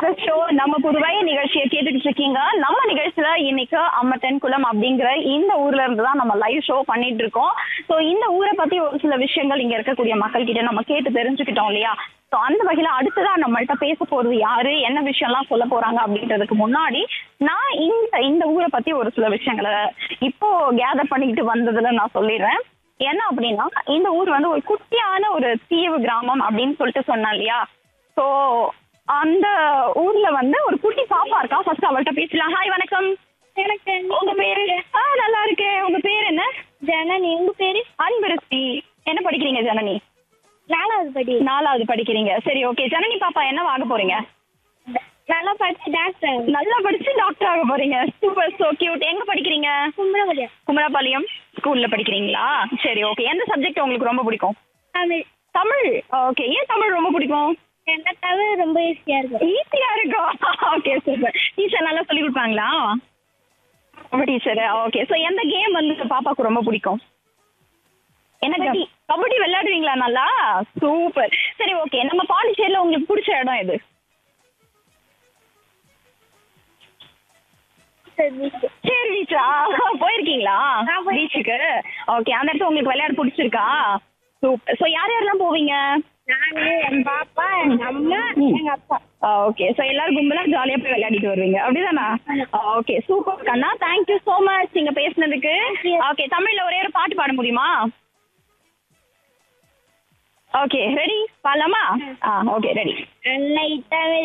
Show நம்ம புதுவை நிகழ்ச்சியை கேட்டுக்கிட்டு இருக்கீங்க. நம்ம நிகழ்ச்சியில இன்னைக்கு அம்மட்டன்குளம் அப்படிங்கிற இந்த ஊர்ல இருந்து தான் நம்ம லைவ் ஷோ பண்ணிட்டு இருக்கோம். ஸோ இந்த ஊரை பத்தி ஒரு சில விஷயங்கள் இங்க இருக்கக்கூடிய மக்கள் கிட்ட நம்ம கேட்டு தெரிஞ்சுக்கிட்டோம் இல்லையா? ஸோ அந்த வகையில அடுத்ததா நம்மள்ட்ட பேச போறது யாரு, என்ன விஷயம்லாம் சொல்ல போறாங்க அப்படின்றதுக்கு முன்னாடி நான் இந்த ஊரை பத்தி ஒரு சில விஷயங்களை இப்போ கேதர் பண்ணிக்கிட்டு வந்ததுல நான் சொல்லிடுறேன். என்ன அப்படின்னா, இந்த ஊர் வந்து ஒரு குட்டியான ஒரு தீவு கிராமம் அப்படின்னு சொல்லிட்டு சொன்னேன் இல்லையா? ஸோ அந்த ஊர்ல வந்து ஒரு குட்டி பாப்பா இருக்கா. ஃபர்ஸ்ட் அவள்கிட்ட பேசலாம். ஹாய், வணக்கம். எனக்கு உங்க பேரு? நல்லா இருக்கேன். உங்க பேர் என்ன? ஜனனி. உங்க பேரு? அன்பரசி. என்ன படிக்கிறீங்க ஜனனி? 4வது படி. 4வது படிக்கிறீங்க. சரி, ஓகே. ஜனனி பாப்பா என்ன ஆக போறீங்க? நல்லா படிச்சு டாக்டர். நல்லா படிச்சு டாக்டர் ஆக போறீங்க. Super, so cute. எங்க படிக்கிறீங்க? கும்பலபடியா. குமரபாளையம் ஸ்கூல்ல படிக்கிறீங்களா? சரி, ஓகே. எந்த சப்ஜெக்ட் உங்களுக்கு ரொம்ப பிடிக்கும்? தமிழ். தமிழ். ஓகே. ஏன் தமிழ் ரொம்ப பிடிக்கும்? எனக்கு தமிழ் ரொம்ப ஈஸியா இருக்கும். ஈஸியா இருக்கும். Okay, super. டீச்சர் நல்லா சொல்லி கொடுப்பாங்களா? டீச்சர். ஓகே. சோ எந்த கேம் வந்து பாப்பாக்கு ரொம்ப பிடிக்கும்? என்ன கேம்? கபடி விளையாடுவீங்களா நல்லா? சூப்பர். சரி, ஓகே. நம்ம பாண்டிச்சேரியில உங்களுக்கு பிடிச்ச இடம் எது? சரி, பீச்சா போயிருக்கீங்களா? பீச்சுக்கு. ஓகே. அந்த இடத்துல உங்களுக்கு விளையாட பிடிச்சிருக்கா? சூப்பர். சோ யார் யாரெல்லாம் போவீங்க? நானு, என் பாப்பா, எங்க அம்மா, எங்க அப்பா. ஓகே. சோ எல்லாரும் கும்பலா ஜாலியா போய் விளையாடிட்டு வருவீங்க அப்படிதானா? ஓகே, சூப்பர் கண்ணா. தேங்க்யூ சோ மச் நீங்க பேசுனதுக்கு. ஓகே. தமிழ்ல ஒரே ஒரு பாட்டு பாட முடியுமா? Okay, ready? பாடலாமா? Okay, ready. அன்னை தமிழ்